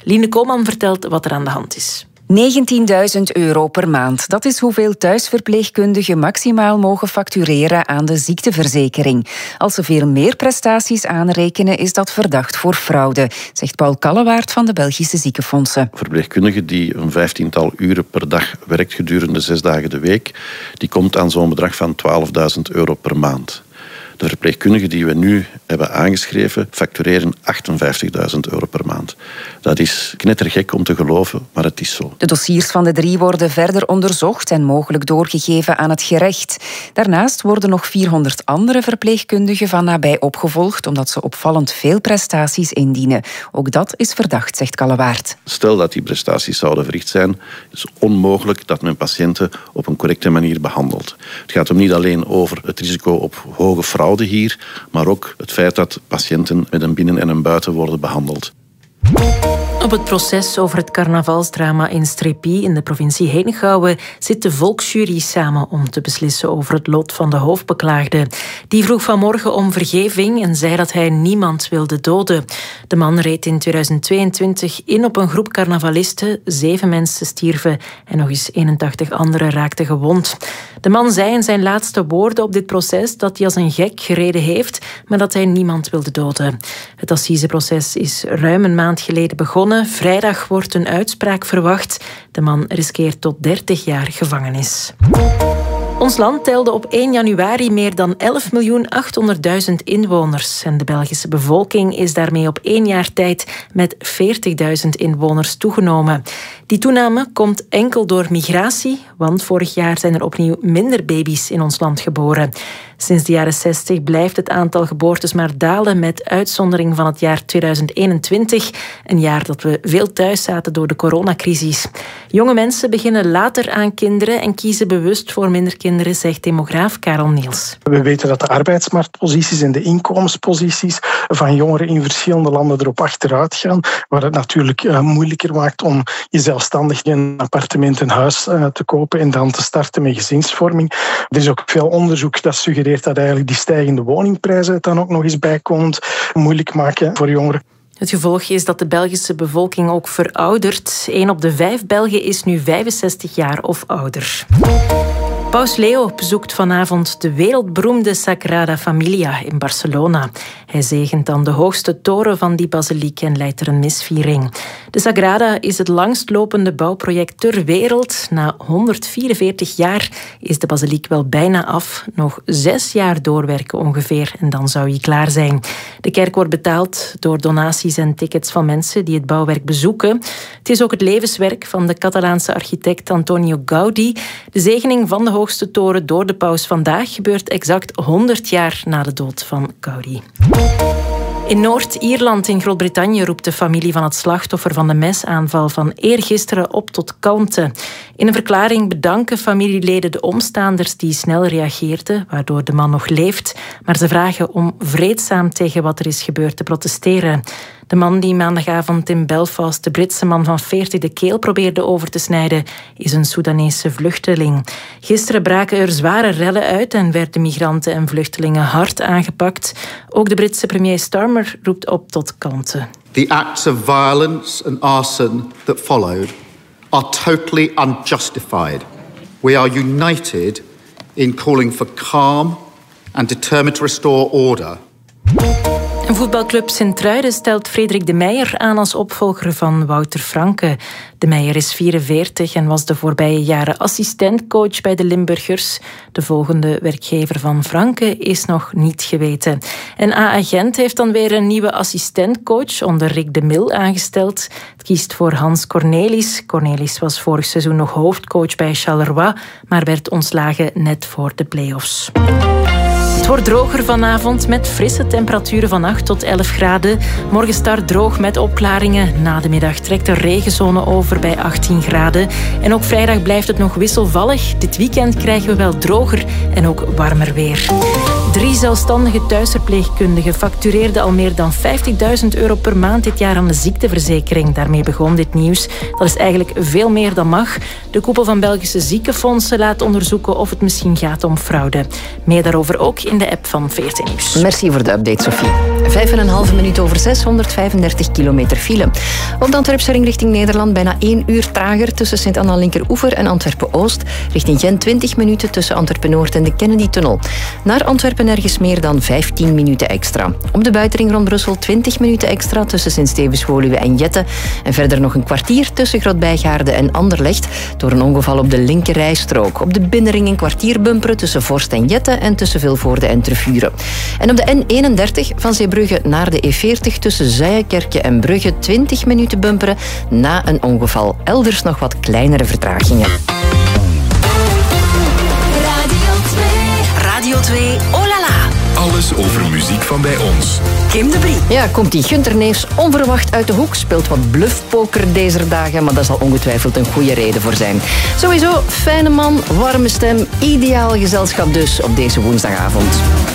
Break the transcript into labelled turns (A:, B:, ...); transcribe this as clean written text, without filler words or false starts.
A: Line Koolman vertelt wat er aan de hand is.
B: €19.000 per maand. Dat is hoeveel thuisverpleegkundigen maximaal mogen factureren aan de ziekteverzekering. Als ze veel meer prestaties aanrekenen, is dat verdacht voor fraude, zegt Paul Kallewaert van de Belgische Ziekenfondsen.
C: Verpleegkundige die een 15-tal uren per dag werkt gedurende 6 dagen de week, die komt aan zo'n bedrag van €12.000 per maand. De verpleegkundigen die we nu hebben aangeschreven factureren €58.000 per maand. Dat is knettergek om te geloven, maar het is zo.
B: De dossiers van de 3 worden verder onderzocht en mogelijk doorgegeven aan het gerecht. Daarnaast worden nog 400 andere verpleegkundigen van nabij opgevolgd, omdat ze opvallend veel prestaties indienen. Ook dat is verdacht, zegt Kallewaert.
C: Stel dat die prestaties zouden verricht zijn, is het onmogelijk dat men patiënten op een correcte manier behandelt. Het gaat hem niet alleen over het risico op hoge fraude hier, maar ook het feit dat patiënten met een binnen- en een buiten worden behandeld.
A: Op het proces over het carnavalsdrama in Strépy in de provincie Henegouwen zit de volksjury samen om te beslissen over het lot van de hoofdbeklaagde. Die vroeg vanmorgen om vergeving en zei dat hij niemand wilde doden. De man reed in 2022 in op een groep carnavalisten. 7 mensen stierven en nog eens 81 anderen raakten gewond. De man zei in zijn laatste woorden op dit proces dat hij als een gek gereden heeft, maar dat hij niemand wilde doden. Het assiseproces is ruim een maand geleden begonnen. Vrijdag wordt een uitspraak verwacht. De man riskeert tot 30 jaar gevangenis. Ons land telde op 1 januari meer dan 11.800.000 inwoners. En de Belgische bevolking is daarmee op 1 jaar tijd met 40.000 inwoners toegenomen. Die toename komt enkel door migratie, want vorig jaar zijn er opnieuw minder baby's in ons land geboren. Sinds de jaren 60 blijft het aantal geboortes maar dalen, met uitzondering van het jaar 2021. Een jaar dat we veel thuis zaten door de coronacrisis. Jonge mensen beginnen later aan kinderen en kiezen bewust voor minder kinderen, zegt demograaf Karel Niels.
D: We weten dat de arbeidsmarktposities en de inkomensposities van jongeren in verschillende landen erop achteruit gaan, waar het natuurlijk moeilijker maakt om je zelfstandig een appartement, een huis te kopen en dan te starten met gezinsvorming. Er is ook veel onderzoek dat suggereert dat eigenlijk die stijgende woningprijzen het dan ook nog eens bijkomend moeilijk maken voor jongeren.
A: Het gevolg is dat de Belgische bevolking ook veroudert. 1 op de 5 Belgen is nu 65 jaar of ouder. Paus Leo bezoekt vanavond de wereldberoemde Sagrada Familia in Barcelona. Hij zegent dan de hoogste toren van die basiliek en leidt er een misviering. De Sagrada is het langstlopende bouwproject ter wereld. Na 144 jaar is de basiliek wel bijna af. Nog 6 jaar doorwerken ongeveer en dan zou hij klaar zijn. De kerk wordt betaald door donaties en tickets van mensen die het bouwwerk bezoeken. Het is ook het levenswerk van de Catalaanse architect Antonio Gaudí. De zegening van de hoogste toren door de paus vandaag gebeurt exact 100 jaar na de dood van Gaudí. In Noord-Ierland in Groot-Brittannië roept de familie van het slachtoffer van de mesaanval van eergisteren op tot kalmte. In een verklaring bedanken familieleden de omstaanders die snel reageerden, waardoor de man nog leeft, maar ze vragen om vreedzaam tegen wat er is gebeurd te protesteren. De man die maandagavond in Belfast de Britse man van 40 de keel probeerde over te snijden, is een Soedanese vluchteling. Gisteren braken er zware rellen uit en werden migranten en vluchtelingen hard aangepakt. Ook de Britse premier Starmer roept op tot kalmte.
E: The acts of violence and arson that followed are totally unjustified. We are united in calling for calm and determined to restore order.
A: Een voetbalclub Sint-Truiden stelt Frederik de Meijer aan als opvolger van Wouter Franke. De Meijer is 44 en was de voorbije jaren assistentcoach bij de Limburgers. De volgende werkgever van Franke is nog niet geweten. En AA Gent heeft dan weer een nieuwe assistentcoach onder Rick de Mil aangesteld. Het kiest voor Hans Cornelis. Cornelis was vorig seizoen nog hoofdcoach bij Charleroi, maar werd ontslagen net voor de play-offs. Het wordt droger vanavond met frisse temperaturen van 8 tot 11 graden. Morgen start droog met opklaringen. Na de middag trekt de regenzone over bij 18 graden. En ook vrijdag blijft het nog wisselvallig. Dit weekend krijgen we wel droger en ook warmer weer. 3 zelfstandige thuisverpleegkundigen factureerden al meer dan €50.000 per maand dit jaar aan de ziekteverzekering. Daarmee begon dit nieuws. Dat is eigenlijk veel meer dan mag. De koepel van Belgische ziekenfondsen laat onderzoeken of het misschien gaat om fraude. Meer daarover ook in de app van VRT Nieuws.
F: Merci voor de update, Sophie. 5,5 minuut over 6, 135 kilometer file. Op de Antwerpse ring richting Nederland bijna 1 uur trager tussen Sint-Anna Linkeroever en Antwerpen-Oost. Richting Gent 20 minuten tussen Antwerpen-Noord en de Kennedy-tunnel. Naar Antwerpen ergens meer dan 15 minuten extra. Op de buitenring rond Brussel 20 minuten extra tussen Sint-Stevens-Woluwe en Jette. En verder nog een kwartier tussen Grootbijgaarde en Anderlecht door een ongeval op de linkerrijstrook. Op de binnenring een kwartier bumperen tussen Vorst en Jette en tussen Vilvoorde en Tervuren. En op de N31 van Zeebrugge naar de E40 tussen Zuijenkerke en Brugge 20 minuten bumperen na een ongeval. Elders nog wat kleinere vertragingen.
G: Radio 2, oh la la.
H: Alles over muziek van bij ons.
G: Kim de Brie.
F: Ja, komt die Gunter Neefs onverwacht uit de hoek. Speelt wat bluffpoker deze dagen, maar daar zal ongetwijfeld een goede reden voor zijn. Sowieso, fijne man, warme stem, ideaal gezelschap dus op deze woensdagavond.